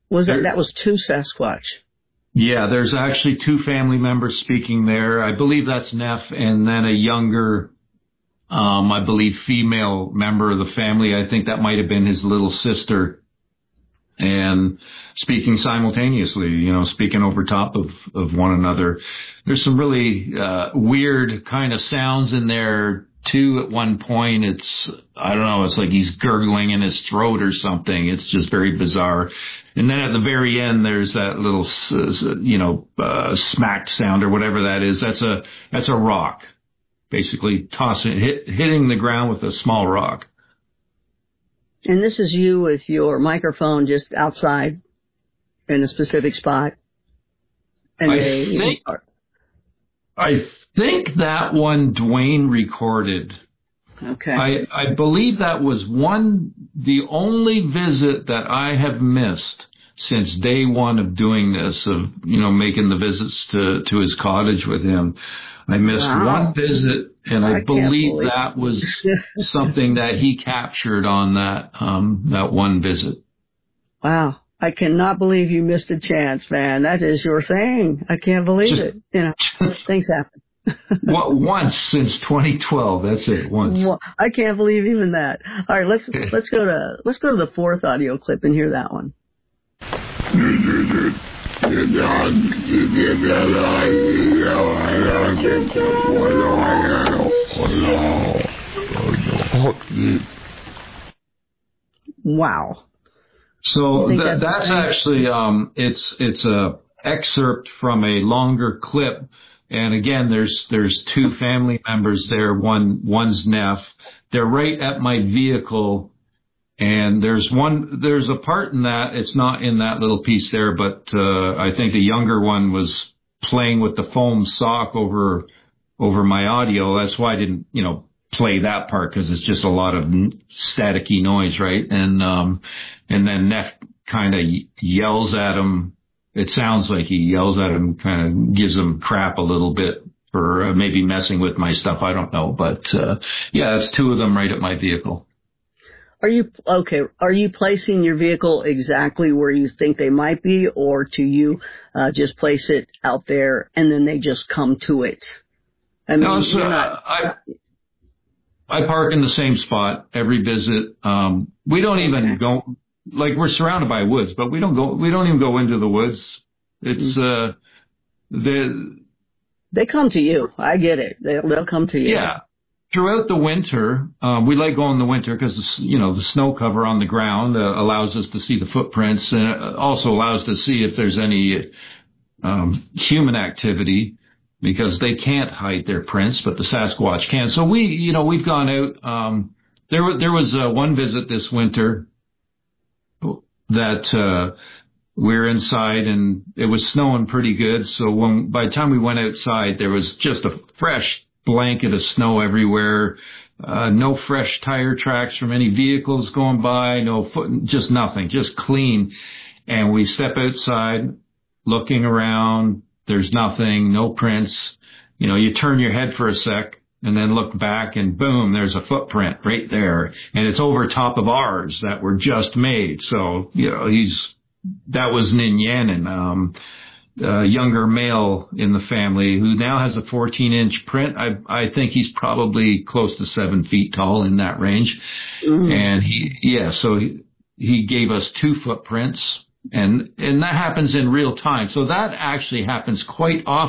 That was two Sasquatch? Yeah, there's actually two family members speaking there. I believe that's Neff, and then a younger, I believe, female member of the family. I think that might have been his little sister. And speaking simultaneously, speaking over top of one another. There's some really weird kind of sounds in there too. At one point, it's like he's gurgling in his throat or something. It's just very bizarre. And then at the very end, there's that little, smack sound or whatever that is. That's a rock, basically hitting the ground with a small rock. And this is you with your microphone just outside in a specific spot. And I think that one Dwayne recorded. Okay. I believe that was the only visit that I have missed since day one of doing this, of, making the visits to his cottage with him. I missed one visit, and I believe that was something that he captured on that one visit. Wow. I cannot believe you missed a chance, man. That is your thing. I can't believe it. Things happen. Once since 2012. That's it. Once. Well, I can't believe even that. All right, let's go to the fourth audio clip and hear that one. Wow. So that's actually it's a excerpt from a longer clip, and again there's two family members there. One's Neff. They're right at my vehicle. And there's a part in that, it's not in that little piece there, but I think the younger one was playing with the foam sock over my audio. That's why I didn't, play that part, because it's just a lot of staticky noise, right? And then Neff kind of yells at him. It sounds like he yells at him, kind of gives him crap a little bit for maybe messing with my stuff. I don't know. But yeah, that's two of them right at my vehicle. Are you placing your vehicle exactly where you think they might be, or do you just place it out there and then they just come to it? I mean, I park in the same spot every visit. We don't even go, like, we're surrounded by woods, but we don't even go into the woods. It's they come to you. I get it. They'll come to you. Yeah. Throughout the winter, we like going in the winter because, the snow cover on the ground allows us to see the footprints, and it also allows us to see if there's any human activity, because they can't hide their prints, but the Sasquatch can. So we've gone out. There was one visit this winter that we're inside, and it was snowing pretty good. So by the time we went outside, there was just a fresh blanket of snow everywhere. No fresh tire tracks from any vehicles going by. Just nothing, just clean. And we step outside, looking around. There's nothing, no prints. You turn your head for a sec and then look back, and boom, there's a footprint right there. And it's over top of ours that were just made. So, that was Ninyanin, younger male in the family, who now has a 14-inch print. I think he's probably close to 7 feet tall, in that range. Mm. And so he gave us 2 footprints. And that happens in real time. So that actually happens quite often.